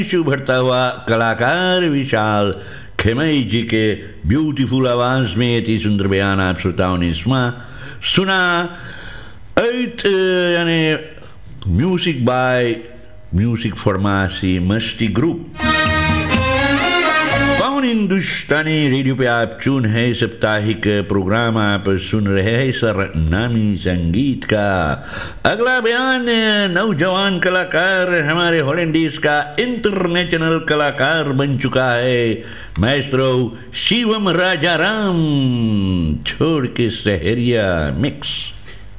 उभरता हुआ कलाकार विशाल खेमई जी के ब्यूटीफुल आवाज में अति सुंदर बयान आप श्रोताओं ने सुना। यानी म्यूजिक फॉर्मासी मस्ती ग्रुप कौन हिंदुस्तानी रेडियो पे आप चुन है। साप्ताहिक प्रोग्राम आप सुन रहे हैं सर नामी संगीत का। अगला बयान नौजवान कलाकार हमारे हॉलैंडिस का इंटरनेशनल कलाकार बन चुका है मैस्ट्रो शिवम राजाराम छोड़ के सहरिया मिक्स।